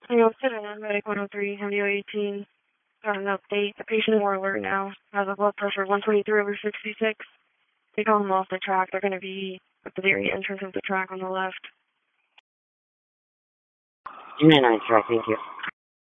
You know, sitting on Medic 103, MDO 18. Got an update. The patient more alert now. Has a blood pressure of 123/66. They call him off the track. They're going to be at the very entrance of the track on the left. 299 track, thank you.